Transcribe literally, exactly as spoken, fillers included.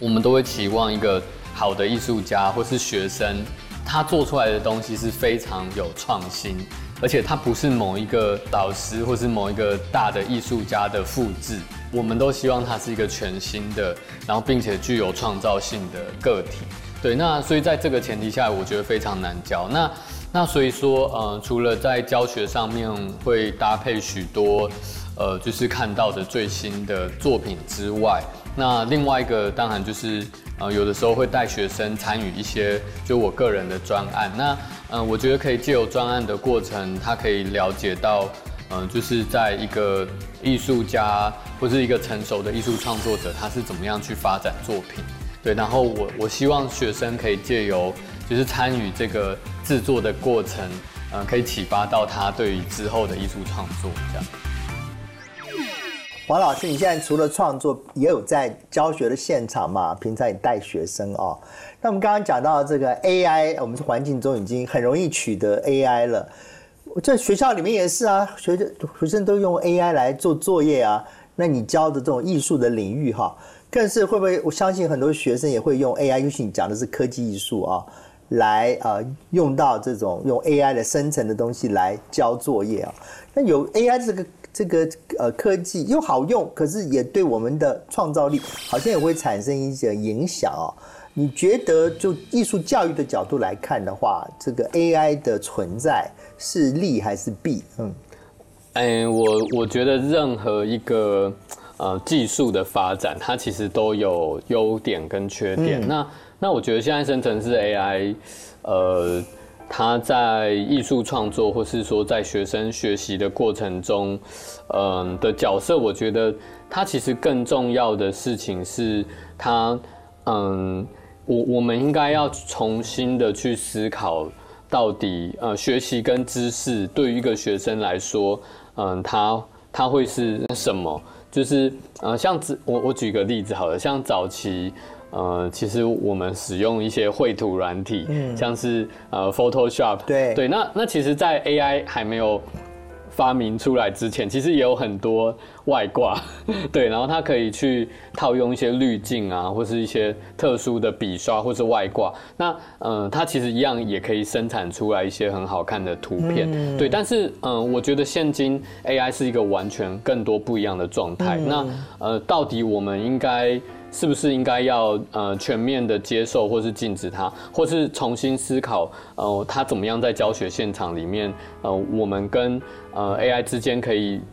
我们都会期望一个好的艺术家或是学生，他做出来的东西是非常有创新，而且他不是某一个老师或是某一个大的艺术家的复制。我们都希望他是一个全新的，然后并且具有创造性的个体。对，那所以在这个前提下，我觉得非常难教。那那所以说，呃，除了在教学上面会搭配许多，呃，就是看到的最新的作品之外，那另外一个当然就是，呃，有的时候会带学生参与一些就我个人的专案。那，呃，我觉得可以借由专案的过程，他可以了解到。嗯、呃，就是在一个艺术家或是一个成熟的艺术创作者，他是怎么样去发展作品？对，然后我我希望学生可以借由就是参与这个制作的过程，呃，可以启发到他对于之后的艺术创作这样。 黄老师，你现在除了创作，也有在教学的现场嘛？平常也带学生哦。那我们刚刚讲到这个 A I， 我们环境中已经很容易取得 A I 了。在学校里面也是啊，学学生都用 A I 来做作业啊。那你教的这种艺术的领域哈，更是会不会？我相信很多学生也会用 A I， 尤其你讲的是科技艺术啊，来呃用到这种用 A I 的生成的东西来教作业啊。那有 A I 这个这个呃科技又好用，可是也对我们的创造力好像也会产生一些影响啊。你觉得就艺术教育的角度来看的话，这个 A I 的存在是利还是弊？嗯， 哎，我我觉得任何一个呃技术的发展，它其实都有优点跟缺点。嗯、那那我觉得现在生成式 A I， 呃，它在艺术创作或是说在学生学习的过程中，嗯、呃、的角色，我觉得它其实更重要的事情是它，嗯。我我们应该要重新的去思考，到底呃学习跟知识对于一个学生来说，嗯、呃，他他会是什么？就是呃像我我举个例子好了，像早期呃其实我们使用一些绘图软体，嗯、像是呃 Photoshop， 对对，那那其实在 A I 还没有发明出来之前，其实也有很多外挂，对，然后它可以去套用一些滤镜啊，或是一些特殊的笔刷，或是外挂。那呃，它其实一样也可以生产出来一些很好看的图片，嗯、对。但是嗯、呃，我觉得现今 A I 是一个完全更多不一样的状态。嗯、那呃，到底我们应该是不是应该要呃全面的接受，或是禁止它，或是重新思考呃它怎么样在教学现场里面呃我们跟呃 A I 之间可以